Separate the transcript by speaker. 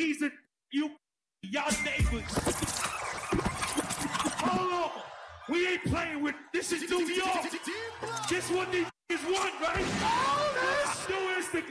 Speaker 1: He's a y'all neighbors. Hold on. We ain't playing with this is New York. This what these is want, right? All this do is the